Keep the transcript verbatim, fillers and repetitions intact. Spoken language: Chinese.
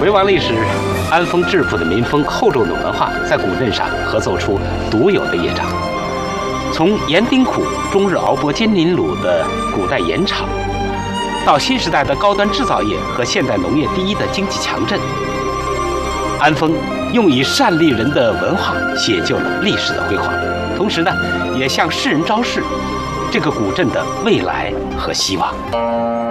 回望历史，安丰质朴的民风、厚重的文化，在古镇上合奏出独有的乐章。从盐丁苦、终日熬剥金鳞卤的古代盐场，到新时代的高端制造业和现代农业第一的经济强镇，安丰用以善利人的文化写就了历史的辉煌，同时呢，也向世人昭示这个古镇的未来和希望。